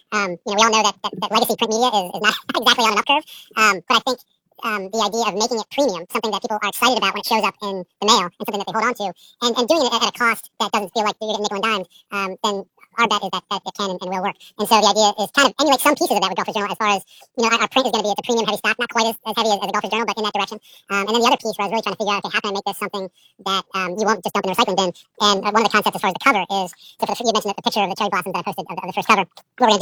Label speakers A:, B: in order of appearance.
A: We all know that legacy print media is not exactly on an up curve. But I think the idea of making it premium, something that people are excited about when it shows up in the mail, and something that they hold on to, and doing it at a cost that doesn't feel like you're getting nickel and dimes, then our bet is that it can and will work. And so the idea is kind of emulate some pieces of that with Golfers Journal, as far as, our print is going to be at the premium heavy stock, not quite as heavy as the Golfers Journal, but in that direction. And then the other piece where I was really trying to figure out, okay, how can I make this something that you won't just dump in the recycling bin? And one of the concepts as far as the cover is, so you mentioned the picture of the cherry blossoms that I posted of the first cover. What we're going to